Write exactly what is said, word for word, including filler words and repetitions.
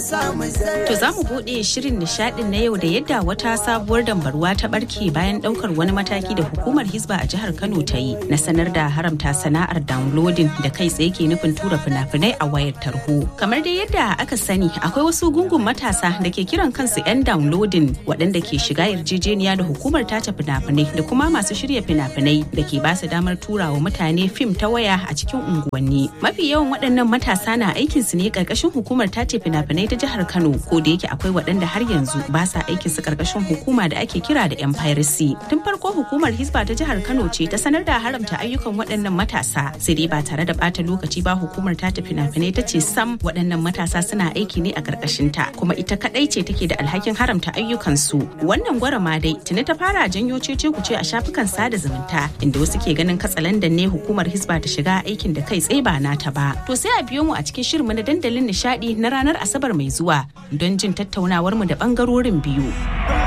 To za mu buɗe shirin nishaɗin na yau da yadda wata sabuwar dambarwa ta ɓarke bayan ɗaukar wani mataki da hukumar Hisba a jihar Kano ta yi na sanar da haramta sana'ar downloading da kai tsaye ke nufin tura fina-finai a wayar tarho. Kamar dai yadda aka sani akwai wasu gungun matasa da ke kiran kansu 'yan downloading waɗanda ke shiga yarjejeniya da hukumar tace fina-finai da kuma masu shirya fina-finai da ke ba su damar turawa mutane fim ta waya a cikin unguwanni. Mafi yawan waɗannan matasa na aikinsu ne ƙarƙashin hukumar tace fina-finai ta jihar Kano, ko da yake akwai waɗanda har yanzu ba sa aikin su karkashin hukuma da ake kira da yan piracy. Tun farko hukumar Hisba ta jihar Kano ce ta sanar da haramta ayyukan waɗannan matasa, sai dai ba tare da ɓata lokaci ba hukumar ta tafi fina-finai ta ce sam waɗannan matasa suna aiki ne a karkashin ta, kuma ita kadai ce take da alhakin haramta ayyukan su. Wannan gwarama dai tuni ta fara janyo cece kuce a shafukan sada zumunta, inda wasu ke ganin katsalandan ne hukumar Hisba ta shiga aikin da kai tsaye ba nata ba. To sai a biyo mu a cikin shirin na dandalin nishadi na ranar Asabar mai zuwa don jin tattaunawar mu da bangarorin biyu.